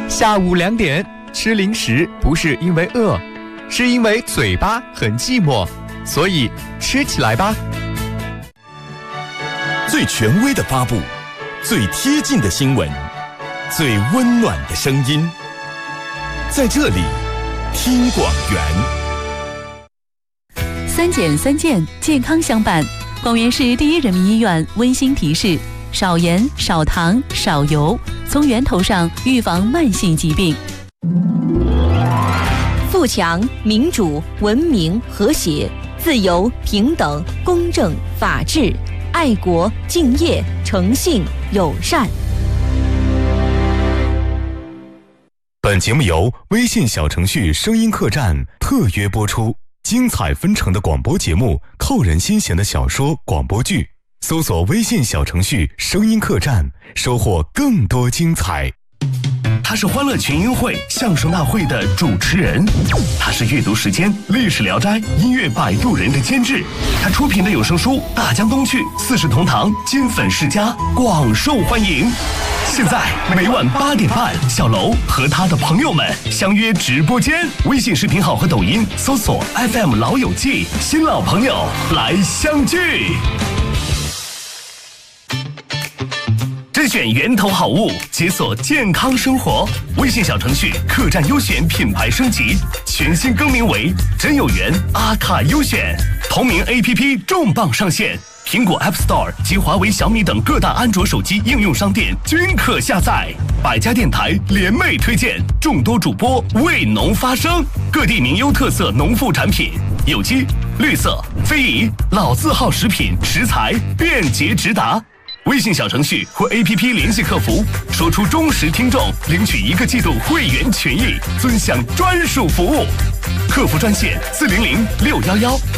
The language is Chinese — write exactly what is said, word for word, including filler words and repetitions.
下午两点吃零食不是因为饿，是因为嘴巴很寂寞，所以吃起来吧。 最权威的发布，最贴近的新闻，最温暖的声音，在这里听广元。 三减三健，健康相伴。广元市第一人民医院温馨提示：少盐、少糖、少油，从源头上预防慢性疾病。 富强、民主、文明、和谐、自由、平等、公正、法治、爱国、敬业、诚信、友善。 本节目由微信小程序声音客栈特约播出。精彩纷呈的广播节目，扣人心弦的小说、广播剧，搜索微信小程序声音客栈，收获更多精彩。 他是欢乐群英会相声大会的主持人，他是阅读时间历史聊斋音乐摆渡人的监制，他出品的有声书《大江东去》四世同堂金粉世家广受欢迎。现在每晚八点半，小楼和他的朋友们相约直播间，微信视频号和抖音搜索 F M 老友记，新老朋友来相聚。甄选源头好物，解锁健康生活。微信小程序客栈优选品牌升级，全新更名为真有缘阿卡优选。同名 A P P 重磅上线，苹果 App Store 及华为、小米等各大安卓手机应用商店均可下载。百家电台联袂推荐，众多主播为农发声，各地名优特色农副产品，有机、绿色、非遗、老字号食品食材便捷直达。微信小程序或 A P P 联系客服，说出忠实听众，领取一个季度会员权益，尊享专属服务。客服专线四零零六幺幺